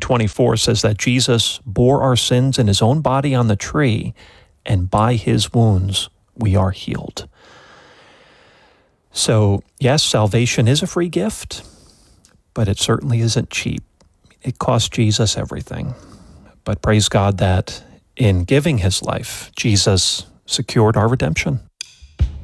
8:24 says that Jesus bore our sins in his own body on the tree, and by his wounds we are healed. So, yes, salvation is a free gift, but it certainly isn't cheap. It cost Jesus everything. But praise God that in giving his life, Jesus secured our redemption.